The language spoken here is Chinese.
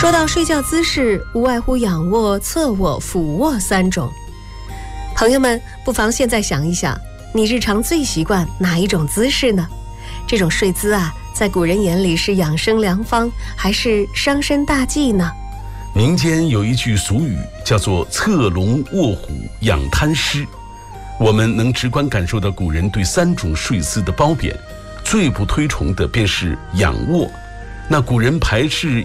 说到睡觉姿势，无外乎仰卧、侧卧、俯卧3种。朋友们，不妨现在想一想，你日常最习惯哪一种姿势呢？这种睡姿啊，在古人眼里是养生良方，还是伤身大忌呢？ 民间有一句俗语叫做侧龙卧虎养贪湿，我们能直观感受到古人对3种睡姿的褒贬，最不推崇的便是仰卧。那古人排斥